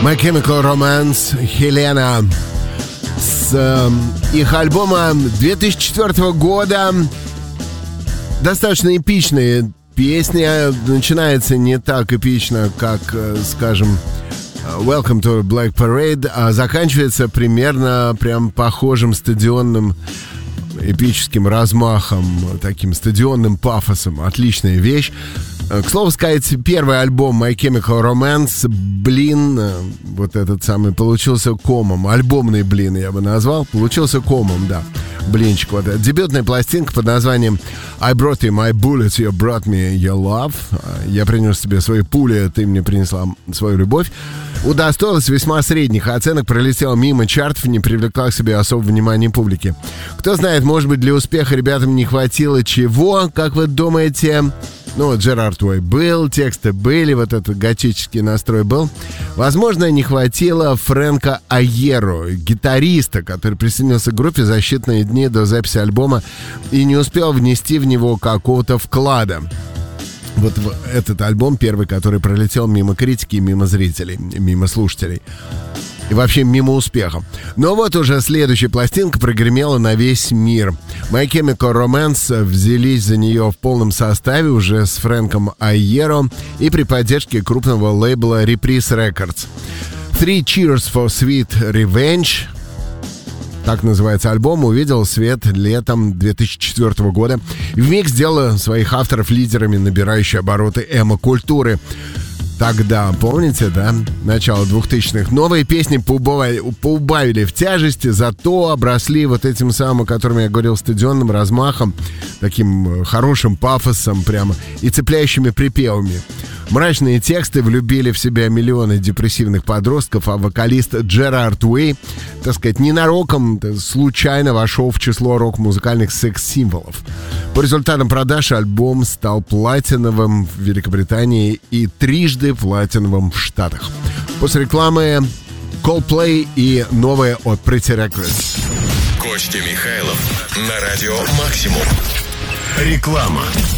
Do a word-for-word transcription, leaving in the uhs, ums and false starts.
My Chemical Romance, Хелена. С э, их альбома две тысячи четвёртого года. Достаточно эпичная песня. Начинается не так эпично, как, скажем, Welcome to Black Parade, а заканчивается примерно прям похожим стадионным эпическим размахом, таким стадионным пафосом. Отличная вещь. К слову сказать, первый альбом My Chemical Romance, блин, вот этот самый, получился комом. Альбомный блин я бы назвал. Получился комом, да. Блинчик. Вот. Дебютная пластинка под названием I brought you my bullets, you brought me your love. Я принес тебе свои пули, ты мне принесла свою любовь. Удостоилась весьма средних оценок, пролетела мимо чартов, не привлекла к себе особого внимания публики. Кто знает, может быть, для успеха ребятам не хватило чего, как вы думаете? Ну, Джерард Уэй был, тексты были, вот этот готический настрой был. Возможно, не хватило Фрэнка Айеро, гитариста, который присоединился к группе за считанные дни до записи альбома и не успел внести в него какого-то вклада. Вот этот альбом первый, который пролетел мимо критики, мимо зрителей, мимо слушателей. И вообще мимо успеха. Но вот уже следующая пластинка прогремела на весь мир. My Chemical Romance взялись за нее в полном составе уже с Фрэнком Айеро и при поддержке крупного лейбла Reprise Records. Three Cheers for Sweet Revenge, так называется альбом, увидел свет летом две тысячи четвёртого года. И вмиг сделал своих авторов лидерами набирающей обороты эмо-культуры. Тогда, помните, да, начало двухтысячных, новые песни поубавили, поубавили в тяжести, зато обросли вот этим самым, о котором я говорил, стадионным размахом, таким хорошим пафосом прямо и цепляющими припевами. Мрачные тексты влюбили в себя миллионы депрессивных подростков, а вокалист Джерард Уэй, так сказать, ненароком, случайно вошел в число рок-музыкальных секс-символов. По результатам продаж альбом стал платиновым в Великобритании и трижды платиновым в Штатах. После рекламы Coldplay и новое от Pretty Reckless. Костя Михайлов на радио Максимум. Реклама.